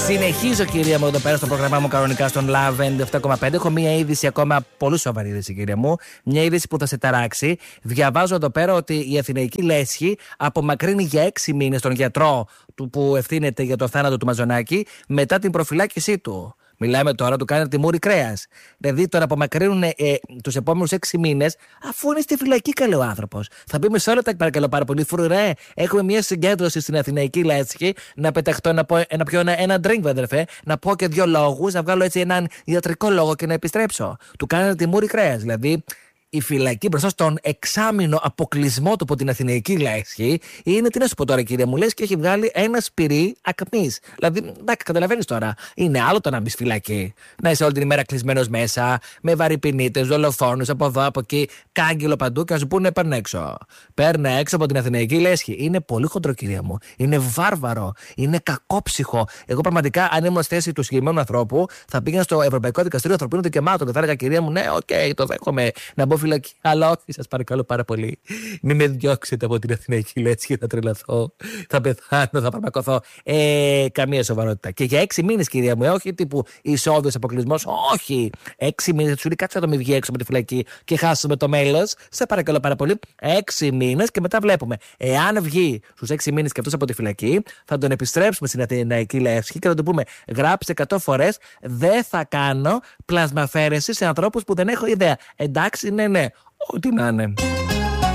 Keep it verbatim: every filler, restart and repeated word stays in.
Συνεχίζω, κυρία μου, εδώ πέρα στο πρόγραμμά μου κανονικά στον Love ενενήντα επτά κόμμα πέντε. Έχω μία είδηση ακόμα πολύ σοβαρή είδηση, κυρία μου. Μια είδηση που θα σε ταράξει. Διαβάζω εδώ πέρα ότι η Αθηναϊκή Λέσχη απομακρύνει για έξι μήνες τον γιατρό του που ευθύνεται για το θάνατο του Μαζονάκη μετά την προφυλάκησή του. Μιλάμε τώρα, του κάνει τη μούρη κρέας. Δηλαδή τον απομακρύνουν ε, τους επόμενους έξι μήνες, αφού είναι στη φυλακή, καλέ ο άνθρωπος. Θα μπει σε όλα τα, παρακαλώ πάρα πολύ. Φρουρέ, έχουμε μια συγκέντρωση στην Αθηναϊκή Λέσχη. Να πεταχτώ, να, πω, να πιω ένα, ένα drink, αδερφέ, να πω και δύο λόγους, να βγάλω έτσι έναν ιατρικό λόγο και να επιστρέψω. Του κάνανε τη μούρη κρέας. Δηλαδή η φυλακή μπροστά στον εξάμηνο αποκλεισμό του από την Αθηναϊκή Λέσχη είναι, τι να σου πω τώρα, κύριε μου, λες και έχει βγάλει ένα σπυρί ακμής. Δηλαδή, εντάξει, καταλαβαίνεις τώρα. Είναι άλλο το να μπει φυλακή. Να είσαι όλη την ημέρα κλεισμένος μέσα, με βαρυπινίτες, δολοφόνους από εδώ, από εκεί, κάγκελο παντού και να σου πούνε παίρνε έξω. Παίρνε έξω από την Αθηναϊκή Λέσχη. Είναι πολύ χοντρό, κυρία μου. Είναι βάρβαρο. Είναι κακόψυχο. Εγώ πραγματικά, αν ήμουν στη θέση του συγκεκριμένου ανθρώπου, θα πήγαινα στο Ευρωπαϊκό Δικαστήριο Ανθρωπίνων Δικαιωμάτων και θα έλεγα, κυρία μου, ναι, οκ, okay, το δέχομαι να μπω φυλακή. Αλλά όχι, σας παρακαλώ πάρα πολύ. Μην με διώξετε από την Αθηναϊκή Λέσχη, θα τρελαθώ. Θα πεθάνω, θα παρμακωθώ. Ε, καμία σοβαρότητα. Και για έξι μήνες, κυρία μου, ε, όχι τύπου ισόβιος αποκλεισμός. Όχι. Έξι μήνες, σου λέει κάτσε να το μην βγει έξω από τη φυλακή και χάσουμε το μέλος. Σε παρακαλώ πάρα πολύ. Έξι μήνες και μετά βλέπουμε. Εάν βγει στους έξι μήνες και αυτός από τη φυλακή, θα τον επιστρέψουμε στην Αθηναϊκή Λέσχη και θα του πούμε: γράψε εκατό φορές, δεν θα κάνω πλασμαφέρεση σε ανθρώπους που δεν έχω ιδέα. Εντάξει, ναι, ναι. Ό,τι να είναι.